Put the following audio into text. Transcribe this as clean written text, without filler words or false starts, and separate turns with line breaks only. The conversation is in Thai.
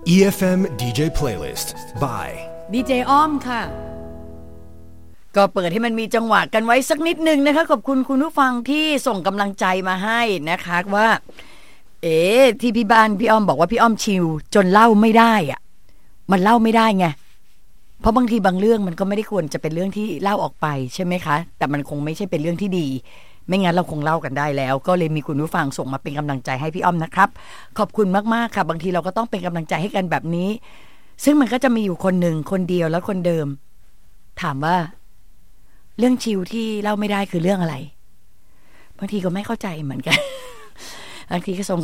EFM DJ Playlist by
ดีเจอ้อมค่ะก็เปิดให้มันมีจังหวะกันไว้สักนิดนึงนะคะขอบคุณคุณผู้ฟังที่ส่งกำลังใจมาให้นะคะว่าที่พี่บ้านพี่อ้อมบอกว่าพี่อ้อมชิลจนเล่าไม่ได้อ่ะมันเล่าไม่ได้ไงเพราะบางทีบางเรื่องมันก็ไม่ได้ควรจะเป็นเรื่องที่เล่าออกไปใช่ไหมคะแต่มันคงไม่ใช่เป็นเรื่องที่ดีไม่งั้นเราคงเล่ากันได้แล้วก็เลยมีคุณผู้ฟังส่งมาเป็นกำลังใจให้พี่อ้อมนะครับขอบคุณมากๆค่ะบางทีเราก็ต้องเป็นกำลังใจให้กันแบบนี้ซึ่งมันก็จะมีอยู่คนหนึ่งคนเดียวแล้วคนเดิมถามว่าเรื่องชิลที่เล่าไม่ได้คือเรื่องอะไรบางทีก็ไม่เข้าใจเหมือนกันบางทีก็ส่ง